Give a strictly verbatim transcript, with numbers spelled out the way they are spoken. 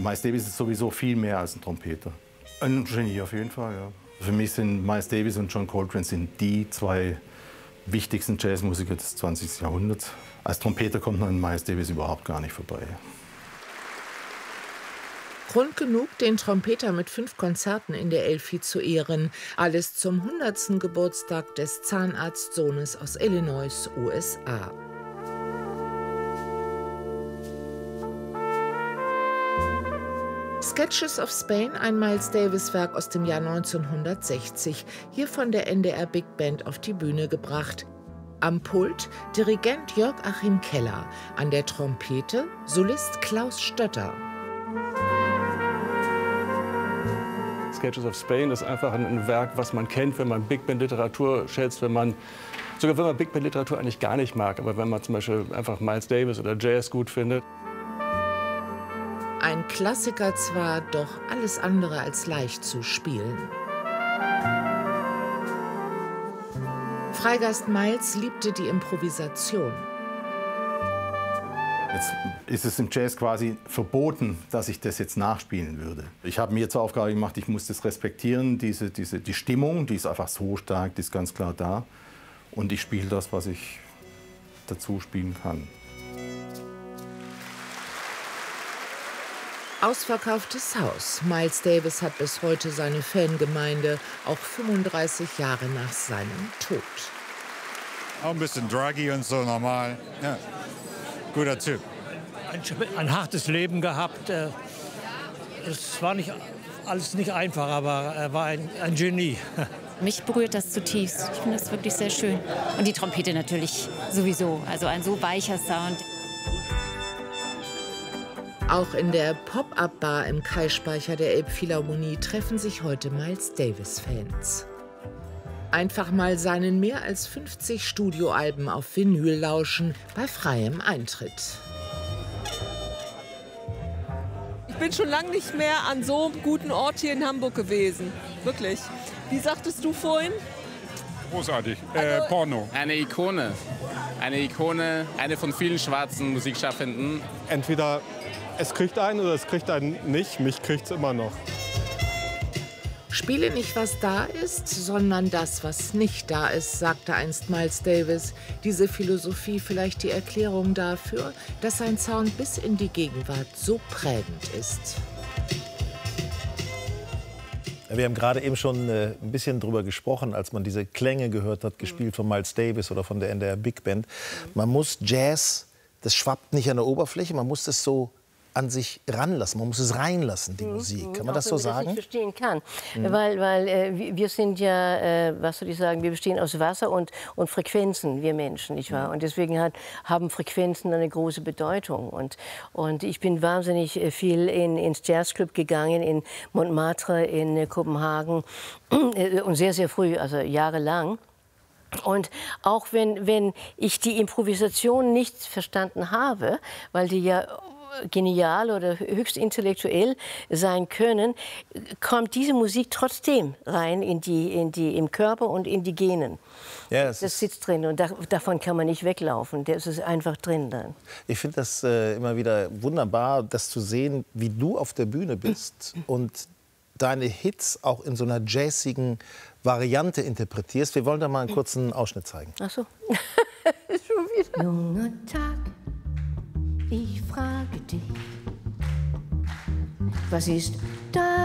Miles Davis ist sowieso viel mehr als ein Trompeter. Ein Genie auf jeden Fall, ja. Für mich sind Miles Davis und John Coltrane sind die zwei wichtigsten Jazzmusiker des zwanzigsten Jahrhunderts. Als Trompeter kommt man an Miles Davis überhaupt gar nicht vorbei. Grund genug, den Trompeter mit fünf Konzerten in der Elfi zu ehren. Alles zum hundertsten Geburtstag des Zahnarztsohnes aus Illinois, U S A. Sketches of Spain, ein Miles Davis-Werk aus dem Jahr neunzehnhundertsechzig, hier von der N D R Big Band auf die Bühne gebracht. Am Pult Dirigent Jörg Achim Keller, an der Trompete Solist Klaus Stötter. Sketches of Spain ist einfach ein Werk, was man kennt, wenn man Big Band Literatur schätzt, wenn man, sogar wenn man Big Band Literatur eigentlich gar nicht mag, aber wenn man zum Beispiel einfach Miles Davis oder Jazz gut findet. Ein Klassiker zwar, doch alles andere als leicht zu spielen. Freigast Miles liebte die Improvisation. Jetzt ist es im Jazz quasi verboten, dass ich das jetzt nachspielen würde. Ich habe mir zur Aufgabe gemacht, ich muss das respektieren, diese, diese, die Stimmung, die ist einfach so stark, die ist ganz klar da. Und ich spiele das, was ich dazu spielen kann. Ausverkauftes Haus. Miles Davis hat bis heute seine Fangemeinde, auch fünfunddreißig Jahre nach seinem Tod. Auch ein bisschen druggy und so, normal. Ja. Guter Typ. Ein, ein hartes Leben gehabt. Es war nicht, alles nicht einfach, aber er war ein, ein Genie. Mich berührt das zutiefst. Ich finde das wirklich sehr schön. Und die Trompete natürlich sowieso. Also ein so weicher Sound. Auch in der Pop-Up-Bar im Kai-Speicher der Elbphilharmonie treffen sich heute Miles Davis-Fans. Einfach mal seinen mehr als fünfzig Studioalben auf Vinyl lauschen, bei freiem Eintritt. Ich bin schon lange nicht mehr an so einem guten Ort hier in Hamburg gewesen. Wirklich. Wie sagtest du vorhin? Großartig. Äh, Porno. Eine Ikone. Eine Ikone, eine von vielen schwarzen Musikschaffenden. Entweder es kriegt einen oder es kriegt einen nicht. Mich kriegt es immer noch. Spiele nicht, was da ist, sondern das, was nicht da ist, sagte einst Miles Davis. Diese Philosophie vielleicht die Erklärung dafür, dass sein Sound bis in die Gegenwart so prägend ist. Wir haben gerade eben schon äh, ein bisschen drüber gesprochen, als man diese Klänge gehört hat, gespielt von Miles Davis oder von der N D R Big Band. Man muss Jazz, das schwappt nicht an der Oberfläche, man muss das so an sich ranlassen, man muss es reinlassen, die mhm. Musik. Kann man das so sagen? Ich verstehen kann, mhm. weil, weil äh, wir sind ja, äh, was soll ich sagen, wir bestehen aus Wasser und, und Frequenzen, wir Menschen, nicht wahr? Mhm. Und deswegen hat, haben Frequenzen eine große Bedeutung. Und, und ich bin wahnsinnig viel in, ins Jazzclub gegangen, in Montmartre, in äh, Kopenhagen äh, und sehr, sehr früh, also jahrelang. Und auch wenn, wenn ich die Improvisation nicht verstanden habe, weil die ja genial oder höchst intellektuell sein können, kommt diese Musik trotzdem rein in die, in die, im Körper und in die Genen. Ja, das, das sitzt drin und da, davon kann man nicht weglaufen. Das ist einfach drin dann. Ich finde das äh, immer wieder wunderbar, das zu sehen, wie du auf der Bühne bist und deine Hits auch in so einer jazzigen Variante interpretierst. Wir wollen da mal einen kurzen Ausschnitt zeigen. Ach so. Schon wieder. Junger Tag. Ich frage dich, was ist da?